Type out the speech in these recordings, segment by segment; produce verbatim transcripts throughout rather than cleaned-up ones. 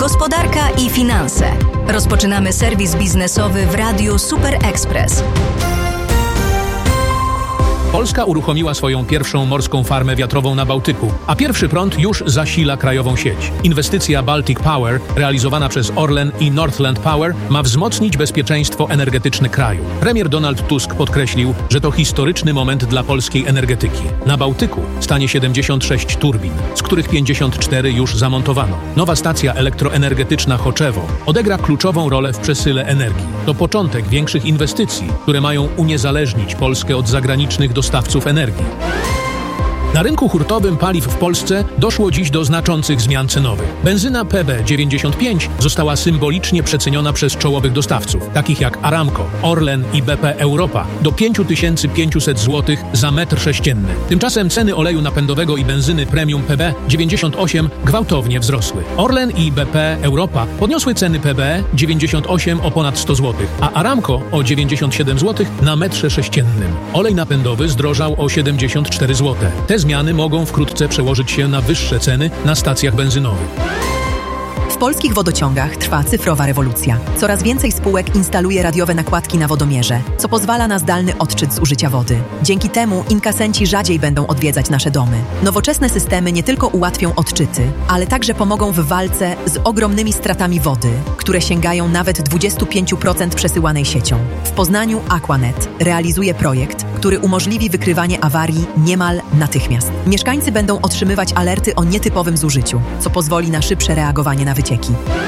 gospodarka i finanse. Rozpoczynamy serwis biznesowy w Radiu Super Express. Polska uruchomiła swoją pierwszą morską farmę wiatrową na Bałtyku, a pierwszy prąd już zasila krajową sieć. Inwestycja Baltic Power, realizowana przez Orlen i Northland Power, ma wzmocnić bezpieczeństwo energetyczne kraju. Premier Donald Tusk podkreślił, że to historyczny moment dla polskiej energetyki. Na Bałtyku stanie siedemdziesiąt sześć turbin, z których pięćdziesiąt cztery już zamontowano. Nowa stacja elektroenergetyczna Choczewo odegra kluczową rolę w przesyle energii. To początek większych inwestycji, które mają uniezależnić Polskę od zagranicznych dostawców energii. Na rynku hurtowym paliw w Polsce doszło dziś do znaczących zmian cenowych. Benzyna P B dziewięćdziesiąt pięć została symbolicznie przeceniona przez czołowych dostawców, takich jak Aramco, Orlen i B P Europa, do pięć tysięcy pięćset złotych za metr sześcienny. Tymczasem ceny oleju napędowego i benzyny premium P B dziewięćdziesiąt osiem gwałtownie wzrosły. Orlen i B P Europa podniosły ceny P B dziewięćdziesiąt osiem o ponad sto złotych, a Aramco o dziewięćdziesiąt siedem złotych na metrze sześciennym. Olej napędowy zdrożał o siedemdziesiąt cztery złote. Te zmiany mogą wkrótce przełożyć się na wyższe ceny na stacjach benzynowych. W polskich wodociągach trwa cyfrowa rewolucja. Coraz więcej spółek instaluje radiowe nakładki na wodomierze, co pozwala na zdalny odczyt zużycia wody. Dzięki temu inkasenci rzadziej będą odwiedzać nasze domy. Nowoczesne systemy nie tylko ułatwią odczyty, ale także pomogą w walce z ogromnymi stratami wody, które sięgają nawet dwadzieścia pięć procent przesyłanej siecią. W Poznaniu Aquanet realizuje projekt, który umożliwi wykrywanie awarii niemal natychmiast. Mieszkańcy będą otrzymywać alerty o nietypowym zużyciu, co pozwoli na szybsze reagowanie na wycieki.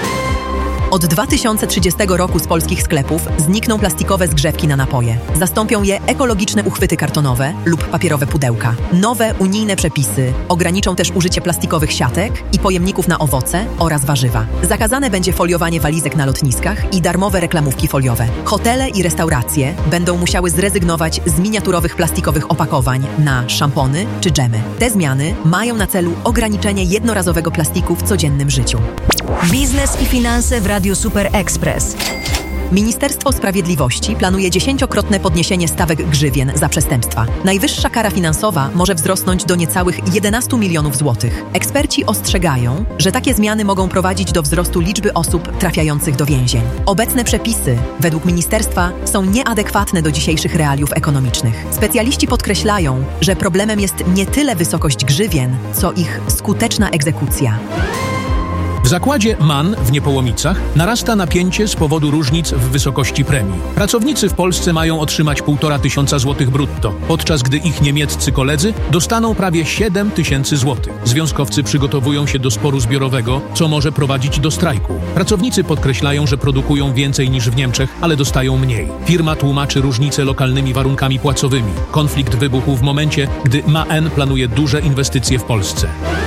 Od dwa tysiące trzydziestego roku z polskich sklepów znikną plastikowe zgrzewki na napoje. Zastąpią je ekologiczne uchwyty kartonowe lub papierowe pudełka. Nowe unijne przepisy ograniczą też użycie plastikowych siatek i pojemników na owoce oraz warzywa. Zakazane będzie foliowanie walizek na lotniskach i darmowe reklamówki foliowe. Hotele i restauracje będą musiały zrezygnować z miniaturowych plastikowych opakowań na szampony czy dżemy. Te zmiany mają na celu ograniczenie jednorazowego plastiku w codziennym życiu. Biznes i finanse w Radiu Super Express. Ministerstwo Sprawiedliwości planuje dziesięciokrotne podniesienie stawek grzywien za przestępstwa. Najwyższa kara finansowa może wzrosnąć do niecałych jedenastu milionów złotych. Eksperci ostrzegają, że takie zmiany mogą prowadzić do wzrostu liczby osób trafiających do więzień. Obecne przepisy, według ministerstwa, są nieadekwatne do dzisiejszych realiów ekonomicznych. Specjaliści podkreślają, że problemem jest nie tyle wysokość grzywien, co ich skuteczna egzekucja. W zakładzie M A N w Niepołomicach narasta napięcie z powodu różnic w wysokości premii. Pracownicy w Polsce mają otrzymać półtora tysiąca złotych brutto, podczas gdy ich niemieccy koledzy dostaną prawie siedem tysięcy złotych. Związkowcy przygotowują się do sporu zbiorowego, co może prowadzić do strajku. Pracownicy podkreślają, że produkują więcej niż w Niemczech, ale dostają mniej. Firma tłumaczy różnice lokalnymi warunkami płacowymi. Konflikt wybuchł w momencie, gdy M A N planuje duże inwestycje w Polsce.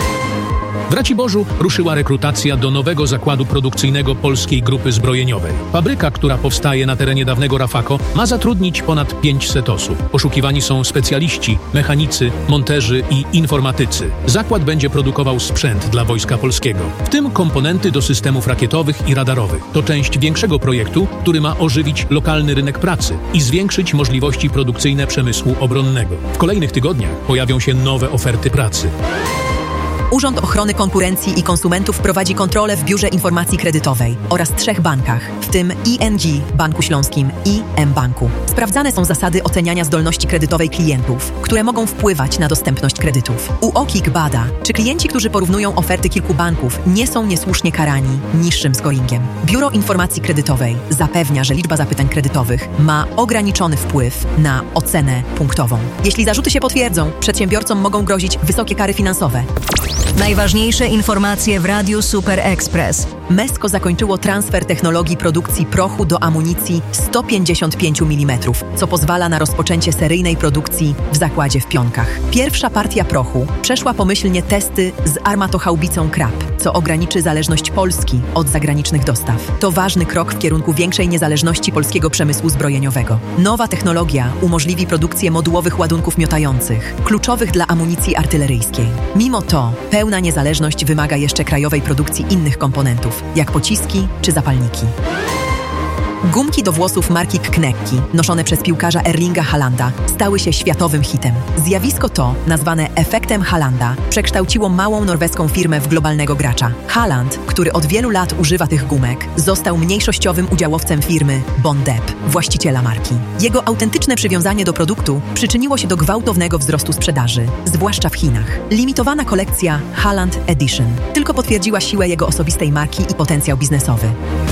W Raciborzu ruszyła rekrutacja do nowego zakładu produkcyjnego Polskiej Grupy Zbrojeniowej. Fabryka, która powstaje na terenie dawnego Rafako, ma zatrudnić ponad pięćset osób. Poszukiwani są specjaliści, mechanicy, monterzy i informatycy. Zakład będzie produkował sprzęt dla Wojska Polskiego, w tym komponenty do systemów rakietowych i radarowych. To część większego projektu, który ma ożywić lokalny rynek pracy i zwiększyć możliwości produkcyjne przemysłu obronnego. W kolejnych tygodniach pojawią się nowe oferty pracy. Urząd Ochrony Konkurencji i Konsumentów prowadzi kontrolę w Biurze Informacji Kredytowej oraz trzech bankach, w tym I N G, Banku Śląskim i mBanku. Sprawdzane są zasady oceniania zdolności kredytowej klientów, które mogą wpływać na dostępność kredytów. U O K I K bada, czy klienci, którzy porównują oferty kilku banków, nie są niesłusznie karani niższym scoringiem. Biuro Informacji Kredytowej zapewnia, że liczba zapytań kredytowych ma ograniczony wpływ na ocenę punktową. Jeśli zarzuty się potwierdzą, przedsiębiorcom mogą grozić wysokie kary finansowe. Najważniejsze informacje w Radiu Super Express. Mesko zakończyło transfer technologii produkcji prochu do amunicji sto pięćdziesiąt pięć milimetrów, co pozwala na rozpoczęcie seryjnej produkcji w zakładzie w Pionkach. Pierwsza partia prochu przeszła pomyślnie testy z armatochaubicą Krab, co ograniczy zależność Polski od zagranicznych dostaw. To ważny krok w kierunku większej niezależności polskiego przemysłu zbrojeniowego. Nowa technologia umożliwi produkcję modułowych ładunków miotających, kluczowych dla amunicji artyleryjskiej. Mimo to pełna niezależność wymaga jeszcze krajowej produkcji innych komponentów, jak pociski czy zapalniki. Gumki do włosów marki Knekki, noszone przez piłkarza Erlinga Haalanda, stały się światowym hitem. Zjawisko to, nazwane efektem Haalanda, przekształciło małą norweską firmę w globalnego gracza. Haaland, który od wielu lat używa tych gumek, został mniejszościowym udziałowcem firmy Bondep, właściciela marki. Jego autentyczne przywiązanie do produktu przyczyniło się do gwałtownego wzrostu sprzedaży, zwłaszcza w Chinach. Limitowana kolekcja Haaland Edition tylko potwierdziła siłę jego osobistej marki i potencjał biznesowy.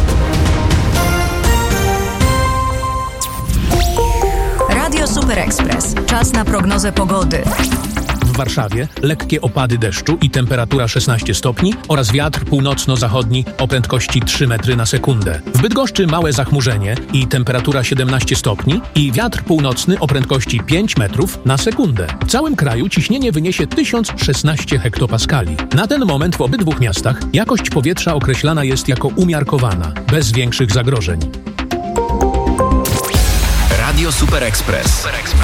Radio Super Express. Czas na prognozę pogody. W Warszawie lekkie opady deszczu i temperatura szesnaście stopni oraz wiatr północno-zachodni o prędkości trzy metry na sekundę. W Bydgoszczy małe zachmurzenie i temperatura siedemnaście stopni i wiatr północny o prędkości pięć metrów na sekundę. W całym kraju ciśnienie wyniesie tysiąc szesnaście hektopaskali. Na ten moment w obydwu miastach jakość powietrza określana jest jako umiarkowana, bez większych zagrożeń. Radio Super Express.